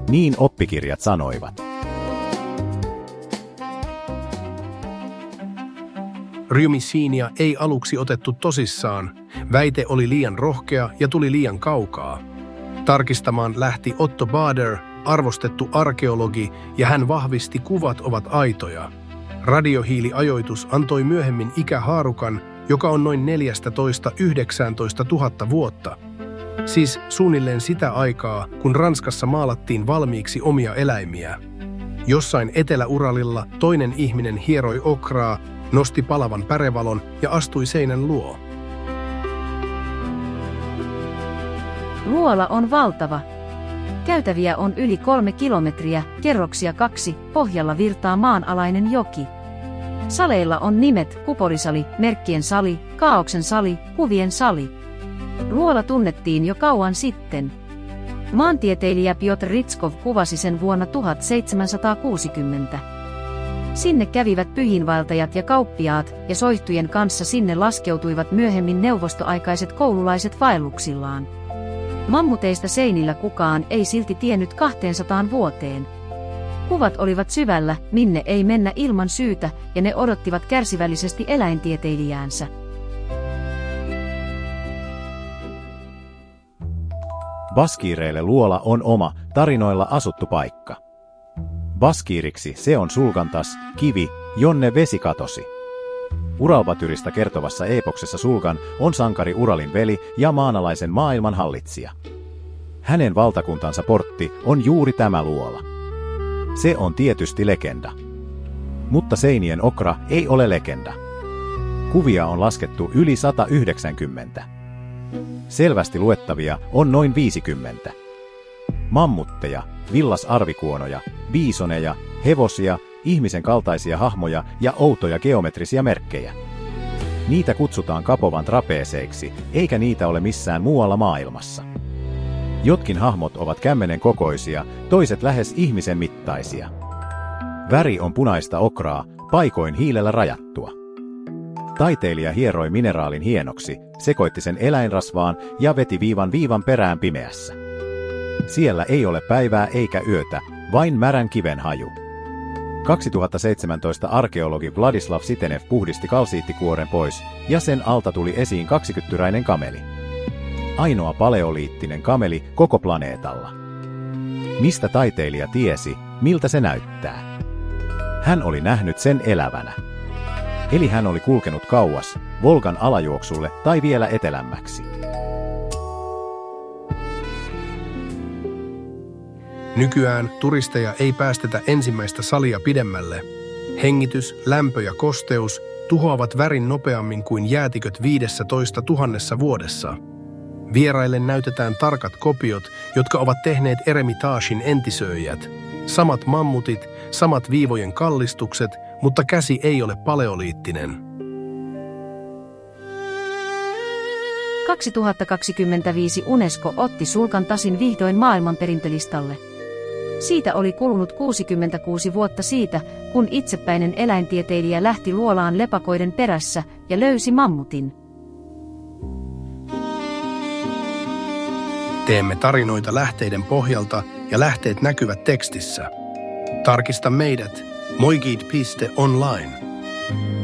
Niin oppikirjat sanoivat. Ryomycenia ei aluksi otettu tosissaan. Väite oli liian rohkea ja tuli liian kaukaa. Tarkistamaan lähti Otto Bader, arvostettu arkeologi, ja hän vahvisti kuvat ovat aitoja. Radiohiiliajoitus antoi myöhemmin ikähaarukan, joka on noin 14–19 000 vuotta. Siis suunnilleen sitä aikaa, kun Ranskassa maalattiin valmiiksi omia eläimiä. Jossain Etelä-Uralilla toinen ihminen hieroi okraa, nosti palavan pärevalon ja astui seinän luo. Luola on valtava. Käytäviä on yli 3 kilometriä, kerroksia 2, pohjalla virtaa maanalainen joki. Saleilla on nimet Kupolisali, Merkkien sali, Kaaoksen sali, Kuvien sali. Luola tunnettiin jo kauan sitten. Maantieteilijä Piotr Ritskov kuvasi sen vuonna 1760. Sinne kävivät pyhiinvaeltajat ja kauppiaat, ja soihtujen kanssa sinne laskeutuivat myöhemmin neuvostoaikaiset koululaiset vaelluksillaan. Mammuteista seinillä kukaan ei silti tiennyt 200 vuoteen. Kuvat olivat syvällä, minne ei mennä ilman syytä, ja ne odottivat kärsivällisesti eläintieteilijäänsä. Baskiireille luola on oma, tarinoilla asuttu paikka. Baskiiriksi se on Sulgantas, kivi, jonne vesi katosi. Uralbatyristä kertovassa eepoksessa Sulgan on sankari Uralin veli ja maanalaisen maailman hallitsija. Hänen valtakuntansa portti on juuri tämä luola. Se on tietysti legenda. Mutta seinien okra ei ole legenda. Kuvia on laskettu yli 190. Selvästi luettavia on noin 50. Mammutteja, villasarvikuonoja, biisoneja, hevosia, ihmisen kaltaisia hahmoja ja outoja geometrisia merkkejä. Niitä kutsutaan Kapovan trapeeseiksi, eikä niitä ole missään muualla maailmassa. Jotkin hahmot ovat kämmenen kokoisia, toiset lähes ihmisen mittaisia. Väri on punaista okraa, paikoin hiilellä rajattua. Taiteilija hieroi mineraalin hienoksi, sekoitti sen eläinrasvaan ja veti viivan perään pimeässä. Siellä ei ole päivää eikä yötä, vain märän kiven haju. 2017 arkeologi Vladislav Sitenev puhdisti kalsiittikuoren pois, ja sen alta tuli esiin 20-tyräinen kameli. Ainoa paleoliittinen kameli koko planeetalla. Mistä taiteilija tiesi, miltä se näyttää? Hän oli nähnyt sen elävänä. Eli hän oli kulkenut kauas, Volgan alajuoksulle tai vielä etelämmäksi. Nykyään turisteja ei päästetä ensimmäistä salia pidemmälle. Hengitys, lämpö ja kosteus tuhoavat värin nopeammin kuin jäätiköt 15 000 vuodessa. Vieraille näytetään tarkat kopiot, jotka ovat tehneet Eremitagen entisöijät. Samat mammutit, samat viivojen kallistukset, mutta käsi ei ole paleoliittinen. 2025 UNESCO otti Sulgantasin vihdoin maailmanperintölistalle. Siitä oli kulunut 66 vuotta siitä, kun itsepäinen eläintieteilijä lähti luolaan lepakoiden perässä ja löysi mammutin. Teemme tarinoita lähteiden pohjalta ja lähteet näkyvät tekstissä. Tarkista meidät moigid.online.